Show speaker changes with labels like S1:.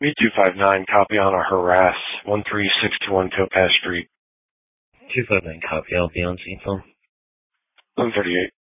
S1: Me 259, copy on a harass, 13621 Topaz Street.
S2: 259, copy. I'll be on scene phone.
S1: 138.